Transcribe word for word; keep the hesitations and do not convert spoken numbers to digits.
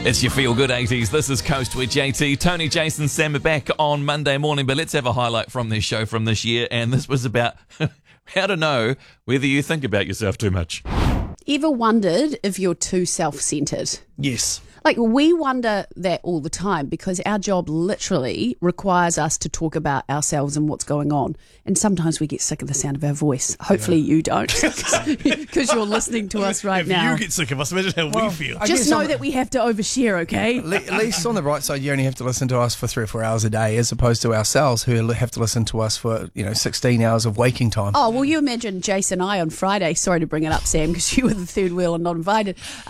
It's your Feel Good eighties. This is Coast with J T. Tony, Jason, Sam are back on Monday morning, but let's have a highlight from this show from this year, and this was about how to know whether you think about yourself too much. Ever wondered if you're too self-centered? Yes. Like, we wonder that all the time because our job literally requires us to talk about ourselves and what's going on. And sometimes we get sick of the sound of our voice. Hopefully yeah. you don't, because you're listening to us right if now. If you get sick of us, imagine how well, we feel. I Just know on, that we have to overshare, okay? At least on the right side, you only have to listen to us for three or four hours a day, as opposed to ourselves, who have to listen to us for, you know, sixteen hours of waking time. Oh, well, you imagine Jason and I on Friday. Sorry to bring it up, Sam, because you were the third wheel and not invited.